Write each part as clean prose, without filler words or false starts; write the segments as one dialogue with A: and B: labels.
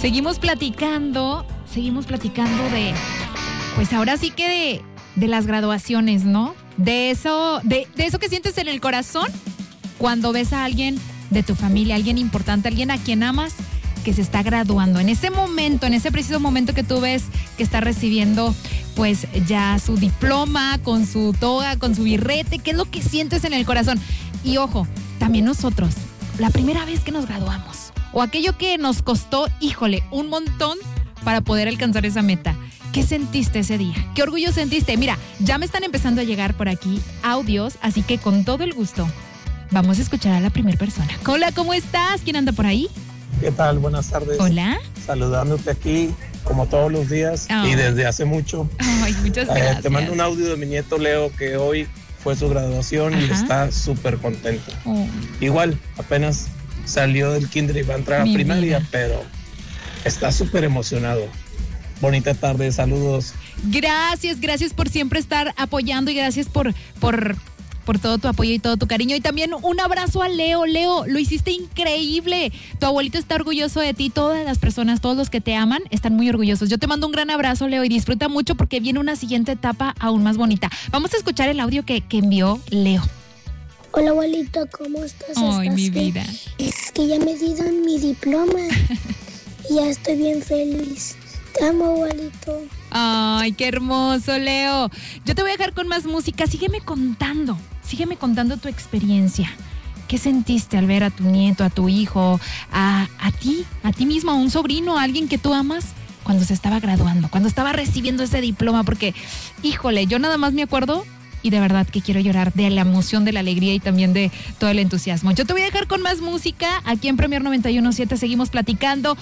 A: Seguimos platicando de, pues ahora sí que de las graduaciones, ¿no? De eso que sientes en el corazón cuando ves a alguien de tu familia, alguien importante, alguien a quien amas, que se está graduando. En ese momento, en ese preciso momento que tú ves que está recibiendo pues ya su diploma, con su toga, con su birrete, ¿qué es lo que sientes en el corazón? Y ojo, también nosotros, la primera vez que nos graduamos, o aquello que nos costó, híjole, un montón para poder alcanzar esa meta. ¿Qué sentiste ese día? ¿Qué orgullo sentiste? Mira, ya me están empezando a llegar por aquí audios, así que con todo el gusto vamos a escuchar a la primera persona. Hola, ¿cómo estás? ¿Quién anda por ahí?
B: ¿Qué tal? Buenas tardes.
A: Hola.
B: Saludándote aquí, como todos los días, y desde hace mucho.
A: Ay, muchas gracias.
B: Te mando un audio de mi nieto Leo, que hoy fue su graduación. Ajá. Y está súper contento. Igual, apenas salió del kinder y va a entrar a primaria, vida. Pero está súper emocionado. Bonita tarde, saludos.
A: Gracias por siempre estar apoyando y gracias por todo tu apoyo y todo tu cariño. Y también un abrazo a Leo. Leo, lo hiciste increíble. Tu abuelito está orgulloso de ti. Todas las personas, todos los que te aman, están muy orgullosos. Yo te mando un gran abrazo, Leo, y disfruta mucho porque viene una siguiente etapa aún más bonita. Vamos a escuchar el audio que envió Leo.
C: Hola, abuelito, ¿cómo estás?
A: Ay, mi vida.
C: Es que ya me dieron mi diploma y ya estoy bien feliz. Te amo, abuelito.
A: Ay, qué hermoso, Leo. Yo te voy a dejar con más música. Sígueme contando tu experiencia. ¿Qué sentiste al ver a tu nieto, a tu hijo, a ti mismo, a un sobrino, a alguien que tú amas, cuando se estaba graduando, cuando estaba recibiendo ese diploma? Porque, híjole, yo nada más me acuerdo y de verdad que quiero llorar de la emoción, de la alegría y también de todo el entusiasmo. Yo te voy a dejar con más música. Aquí en Premier 91.7 seguimos platicando.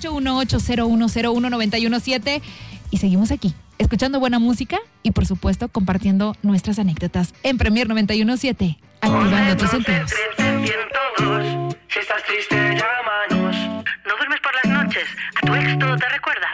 A: 818-0101-917 y seguimos aquí, escuchando buena música y por supuesto compartiendo nuestras anécdotas en Premier 91.7, activando tus sentidos.
D: Si estás triste, llámanos. ¿No duermes por las noches? ¿A tu ex todo te recuerda?